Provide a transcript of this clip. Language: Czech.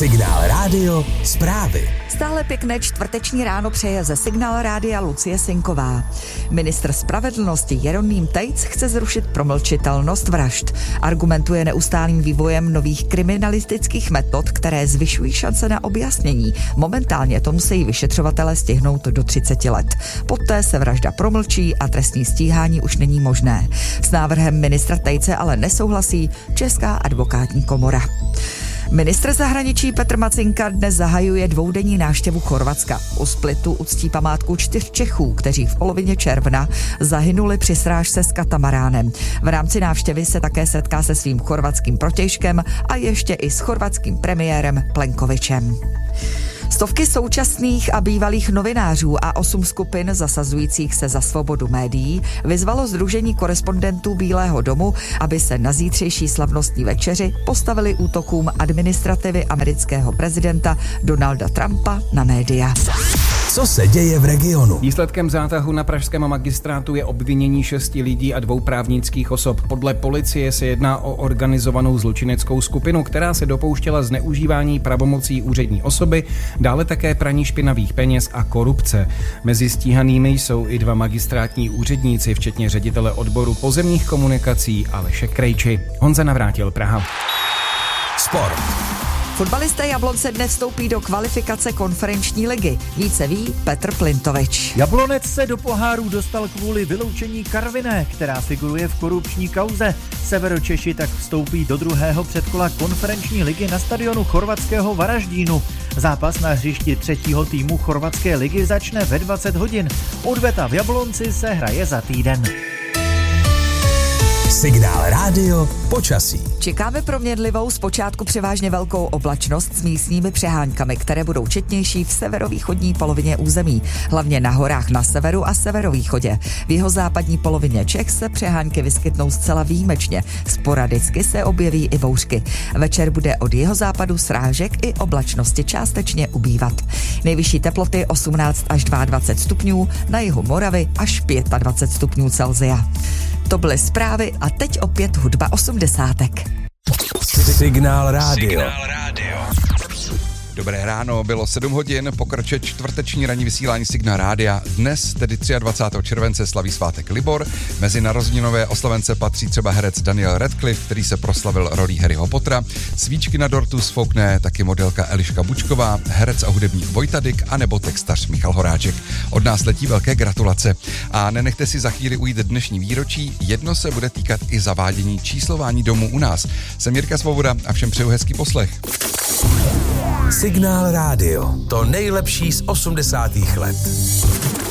Signál Rádio zprávy. Stále pěkné čtvrteční ráno přeje ze Signál Rádia Lucie Sinková. Ministr spravedlnosti Jeroným Tejc chce zrušit promlčitelnost vražd. Argumentuje neustálým vývojem nových kriminalistických metod, které zvyšují šance na objasnění. Momentálně to musí vyšetřovatelé stihnout do 30 let. Poté se vražda promlčí a trestní stíhání už není možné. S návrhem ministra Tejce ale nesouhlasí Česká advokátní komora. Ministr zahraničí Petr Macinka dnes zahajuje dvoudenní návštěvu Chorvatska. U Splitu uctí památku 4 Čechů, kteří v polovině června zahynuli při srážce s katamaránem. V rámci návštěvy se také setká se svým chorvatským protějškem a ještě i s chorvatským premiérem Plenkovičem. Stovky současných a bývalých novinářů a 8 skupin zasazujících se za svobodu médií vyzvalo Sdružení korespondentů Bílého domu, aby se na zítřejší slavnostní večeři postavili útokům administrativy amerického prezidenta Donalda Trumpa na média. Co se děje v regionu? Výsledkem zátahu na pražském magistrátu je obvinění 6 lidí a 2 právnických osob. Podle policie se jedná o organizovanou zločineckou skupinu, která se dopouštěla zneužívání pravomocí úřední osoby, dále také praní špinavých peněz a korupce. Mezi stíhanými jsou i 2 magistrátní úředníci, včetně ředitele odboru pozemních komunikací Aleše Krejči. Honza Navrátil, Praha. Sport. Fotbalisté Jablonce dnes vstoupí do kvalifikace konferenční ligy. Více ví Petr Plintovič. Jablonec se do poháru dostal kvůli vyloučení Karviné, která figuruje v korupční kauze. Severočeši tak vstoupí do druhého předkola konferenční ligy na stadionu chorvatského Varaždínu. Zápas na hřišti 3. týmu chorvatské ligy začne ve 20 hodin. Odveta v Jablonci se hraje za týden. Signál Rádio počasí. Čekáme proměnlivou, zpočátku převážně velkou oblačnost s místními přeháňkami, které budou četnější v severovýchodní polovině území, hlavně na horách na severu a severovýchodě. V jihozápadní polovině Čech se přehánky vyskytnou zcela výjimečně. Sporadicky se objeví i bouřky. Večer bude od jihozápadu srážek i oblačnosti částečně ubývat. Nejvyšší teploty 18 až 22 stupňů, na jihu Moravy až 25 stupňů Celsia. To byly zprávy a teď opět hudba 80. Signál Rádio. Dobré ráno, bylo 7 hodin, pokračuje čtvrteční ranní vysílání Signál Rádia. Dnes, tedy 23. července, slaví svátek Libor. Mezi narozeninové oslavence patří třeba herec Daniel Radcliffe, který se proslavil rolí Harryho Pottera. Svíčky na dortu sfoukne taky modelka Eliška Bučková, herec a hudebník Vojta Dyk a nebo textař Michal Horáček. Od nás letí velké gratulace. A nenechte si za chvíli ujít dnešní výročí, jedno se bude týkat i zavádění číslování domů u nás. Jsem Jirka Svoboda a všem přeju hezký poslech. Signál Rádio. To nejlepší z 80. let.